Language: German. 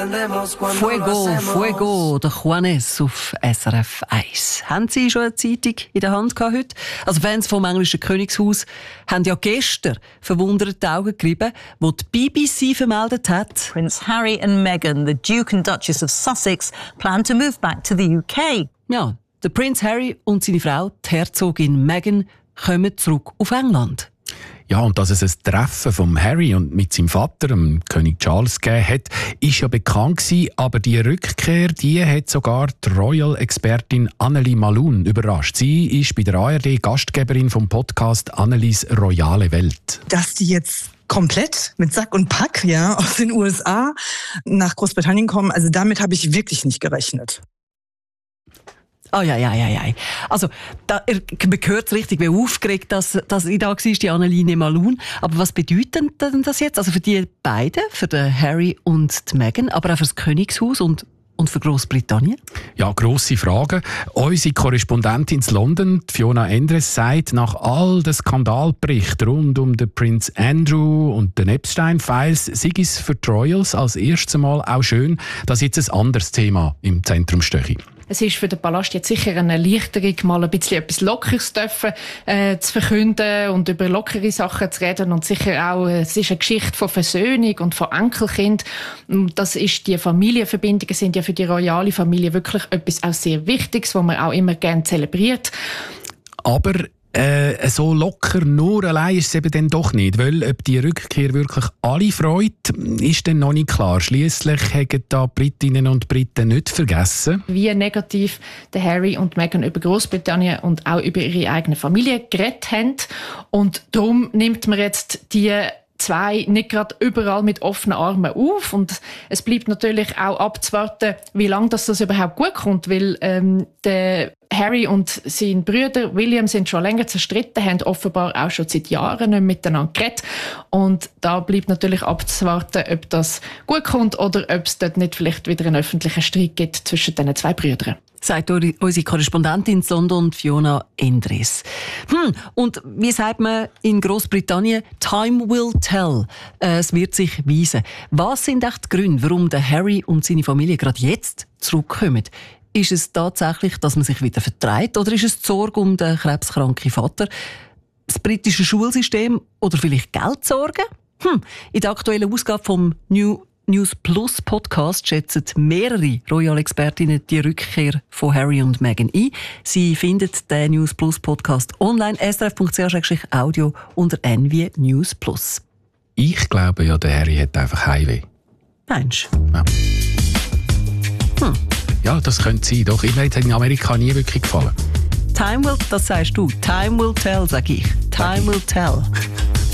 Fuego, Fuego, der Juanes auf SRF 1. Haben Sie schon eine Zeitung in der Hand gehabt heute? Also Fans vom englischen Königshaus haben ja gestern verwundert die Augen gerieben, wo die BBC vermeldet hat: Prince Harry and Meghan, the Duke and Duchess of Sussex, plan to move back to the UK. Ja, der Prince Harry und seine Frau, die Herzogin Meghan, kommen zurück auf England. Ja, und dass es ein Treffen von Harry und mit seinem Vater, dem König Charles, gegeben hat, ist ja bekannt gewesen, aber die Rückkehr, die hat sogar die Royal-Expertin Anneli Malun überrascht. Sie ist bei der ARD Gastgeberin vom Podcast Annelis Royale Welt. Dass die jetzt komplett mit Sack und Pack aus den USA nach Großbritannien kommen, also damit habe ich wirklich nicht gerechnet. Oh ja. Also, man hört es richtig, wie aufgeregt dass ich da war, die Anneline Malun. Aber was bedeutet denn das jetzt? Also für die beiden, für den Harry und die Meghan, aber auch für das Königshaus und für Großbritannien? Ja, grosse Fragen. Unsere Korrespondentin in London, Fiona Endres, sagt, nach all den Skandalberichten rund um den Prince Andrew und den Epstein-Files, sei es für die Royals als erstes Mal auch schön, dass jetzt ein anderes Thema im Zentrum stehe. Es ist für den Palast jetzt sicher eine Erleichterung, mal ein bisschen etwas Lockeres zu verkünden und über lockere Sachen zu reden. Und sicher auch, es ist eine Geschichte von Versöhnung und von Enkelkind. Das ist, die Familienverbindungen sind ja für die royale Familie wirklich etwas auch sehr Wichtiges, was man auch immer gerne zelebriert. Aber so locker nur allein ist es eben dann doch nicht, weil ob die Rückkehr wirklich alle freut, ist dann noch nicht klar. Schliesslich haben da Britinnen und Briten nicht vergessen, wie negativ der Harry und Meghan über Großbritannien und auch über ihre eigene Familie geredet haben. Und darum nimmt man jetzt die zwei nicht gerade überall mit offenen Armen auf. Und es bleibt natürlich auch abzuwarten, wie lange das überhaupt gut kommt, weil der Harry und sein Bruder William sind schon länger zerstritten, haben offenbar auch schon seit Jahren nicht miteinander geredet. Und da bleibt natürlich abzuwarten, ob das gut kommt oder ob es dort nicht vielleicht wieder einen öffentlichen Streit gibt zwischen diesen zwei Brüdern. Sagt unsere Korrespondentin in London, Fiona Endres. Und wie sagt man in Großbritannien? Time will tell. Es wird sich weisen. Was sind echt die Gründe, warum der Harry und seine Familie gerade jetzt zurückkommen? Ist es tatsächlich, dass man sich wieder vertreibt, oder ist es die Sorge um den krebskranken Vater? Das britische Schulsystem oder vielleicht Geldsorgen? In der aktuellen Ausgabe vom News Plus Podcast schätzen mehrere Royal-Expertinnen die Rückkehr von Harry und Meghan ein. Sie findet den News Plus Podcast online, srf.ch/audio unter NW News Plus. Ich glaube ja, der Harry hat einfach Heimweh. Meinst du? Ja, das könnte sein. Doch, mir hat in Amerika nie wirklich gefallen. Das sagst du. Time will tell, sag ich. Time will tell.